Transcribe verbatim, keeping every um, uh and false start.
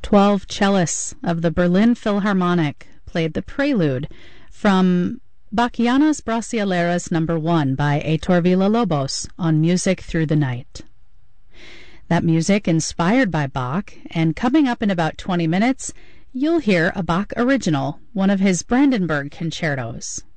Twelve cellists of the Berlin Philharmonic played the prelude from Bachianas Brasileiras number one by Heitor Villa-Lobos on Music Through the Night. That music inspired by Bach, and coming up in about twenty minutes, you'll hear a Bach original, one of his Brandenburg concertos.